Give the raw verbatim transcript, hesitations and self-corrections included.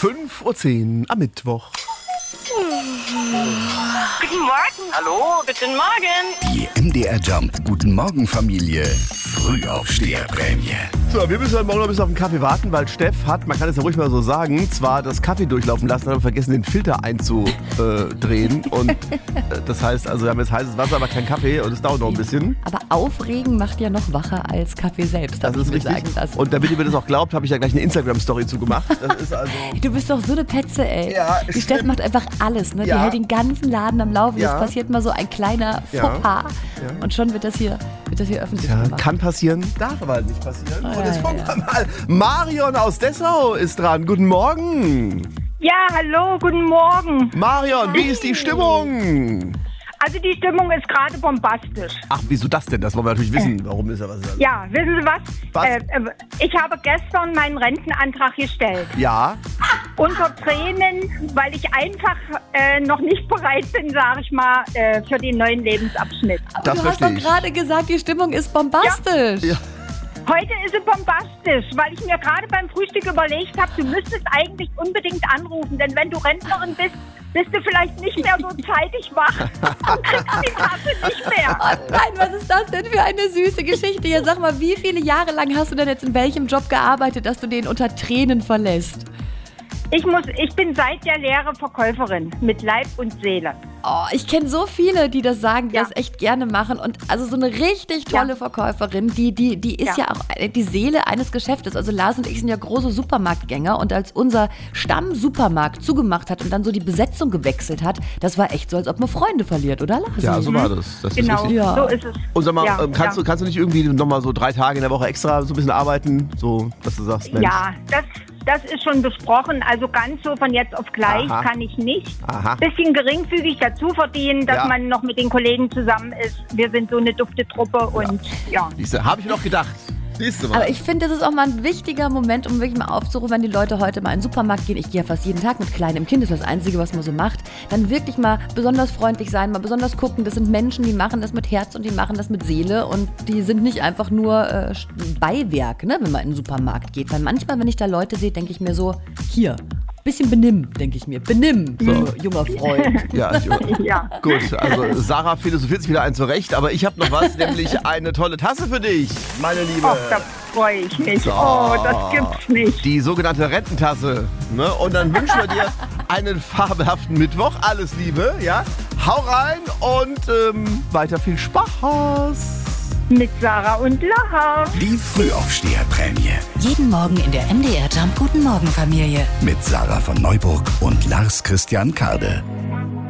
fünf Uhr zehn am Mittwoch. Guten Morgen. Hallo, guten Morgen. Die M D R Jump Guten Morgen Familie Frühaufsteherprämie. So, wir müssen heute Morgen noch ein bisschen auf den Kaffee warten, weil Steff hat, man kann es ja ruhig mal so sagen, zwar das Kaffee durchlaufen lassen, aber vergessen den Filter einzudrehen. Und äh, das heißt, also wir haben jetzt heißes Wasser, aber kein Kaffee und es dauert noch ein bisschen. Aber Aufregen macht ja noch wacher als Kaffee selbst. Das ist richtig. Und damit ihr mir das auch glaubt, habe ich ja gleich eine Instagram-Story zugemacht. Das ist also du bist doch so eine Petze, ey. Ja, die Steff macht einfach alles, ne? Ja. Die hält den ganzen Laden am Laufen. Ja. Es passiert mal so ein kleiner Ja. Fauxpas Ja. und schon wird das hier, wird das hier öffentlich Ja, gemacht. kann passieren, darf aber halt nicht passieren. Oh, und jetzt ja, gucken ja. wir mal. Marion aus Dessau ist dran. Guten Morgen. Ja, hallo, guten Morgen. Marion, wie ist die Stimmung? Also die Stimmung ist gerade bombastisch. Ach, wieso das denn? Das wollen wir natürlich wissen. Warum ist ja was? Ja, wissen Sie was? Was? Äh, äh, ich habe gestern meinen Rentenantrag gestellt. Ja. Unter Tränen, weil ich einfach äh, noch nicht bereit bin, sage ich mal, äh, für den neuen Lebensabschnitt. Aber Das du hast verstehe doch ich. gerade gesagt, die Stimmung ist bombastisch. Ja. Heute ist sie bombastisch, weil ich mir gerade beim Frühstück überlegt habe, du müsstest eigentlich unbedingt anrufen, denn wenn du Rentnerin bist, bist du vielleicht nicht mehr so zeitig wach und kriegst die Tasse nicht mehr. Oh nein, was ist das denn für eine süße Geschichte? Ja, sag mal, wie viele Jahre lang hast du denn jetzt in welchem Job gearbeitet, dass du den unter Tränen verlässt? Ich muss, ich bin seit der Lehre Verkäuferin mit Leib und Seele. Oh, ich kenne so viele, die das sagen, die Ja. das echt gerne machen. Und also so eine richtig tolle Ja. Verkäuferin, die, die, die ist ja. Ja. auch die Seele eines Geschäftes. Also Lars und ich sind ja große Supermarktgänger. Und als unser Stamm-Supermarkt zugemacht hat und dann so die Besetzung gewechselt hat, das war echt so, als ob man Freunde verliert, oder Lars? Ja, so war das. Das ist Genau, richtig. Ja. so ist es. Und sag mal, Ja, ähm, kannst, ja. du, kannst du nicht irgendwie nochmal so drei Tage in der Woche extra so ein bisschen arbeiten? So, dass du sagst, Mensch. Ja, das, das ist schon besprochen. Also ganz so von jetzt auf gleich Aha. kann ich nicht. Aha. Bisschen geringfügig dazu verdienen, dass Ja. man noch mit den Kollegen zusammen ist. Wir sind so eine dufte Truppe und ja. Siehste, habe ich noch gedacht. Siehst du mal. Aber ich finde, das ist auch mal ein wichtiger Moment, um wirklich mal aufzurufen, wenn die Leute heute mal in den Supermarkt gehen. Ich gehe ja fast jeden Tag mit kleinem Kind, das ist das Einzige, was man so macht. Dann wirklich mal besonders freundlich sein, mal besonders gucken. Das sind Menschen, die machen das mit Herz und die machen das mit Seele. Und die sind nicht einfach nur äh, Beiwerk, ne, wenn man in den Supermarkt geht. Weil manchmal, wenn ich da Leute sehe, denke ich mir so, hier, bisschen benimm, denke ich mir. Benimm, so junger Freund. Ja, ich, Ja. gut, also Sarah philosophiert sich wieder ein zurecht, aber ich habe noch was, nämlich eine tolle Tasse für dich, meine Liebe. Och, da freue ich mich. So. Oh, das gibt's nicht. Die sogenannte Rententasse. Ne? Und dann wünschen wir dir einen fabelhaften Mittwoch. Alles Liebe, ja? Hau rein und ähm, weiter viel Spaß. Mit Sarah und Laha. Die Frühaufsteherprämie Jeden Morgen in der M D R Jump Guten Morgen Familie. mit Sarah von Neuburg und Lars Christian Kade.